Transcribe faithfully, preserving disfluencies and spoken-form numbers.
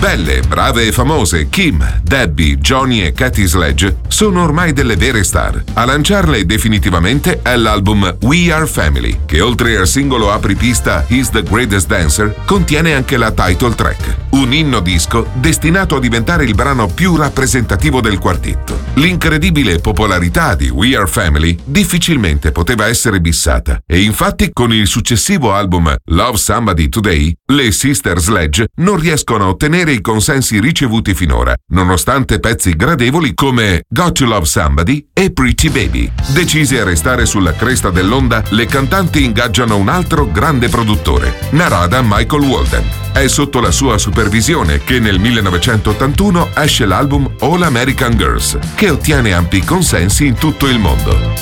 Belle, brave e famose Kim, Debbie, Johnny e Katy Sledge sono ormai delle vere star. A lanciarle definitivamente è l'album We Are Family, che oltre al singolo apripista He's the Greatest Dancer, contiene anche la title track, un inno disco destinato a diventare il brano più rappresentativo del quartetto. L'incredibile popolarità di We Are Family difficilmente poteva essere bissata, e infatti con il successivo album Love Somebody Today, le Sister Sledge non riescono a ottenere i consensi ricevuti finora, nonostante pezzi gradevoli come Got to Love Somebody e Pretty Baby. Decise a restare sulla cresta dell'onda, le cantanti ingaggiano un altro grande produttore, Narada Michael Walden. È sotto la sua supervisione che nel millenovecentottantuno esce l'album All American Girls, che ottiene ampi consensi in tutto il mondo.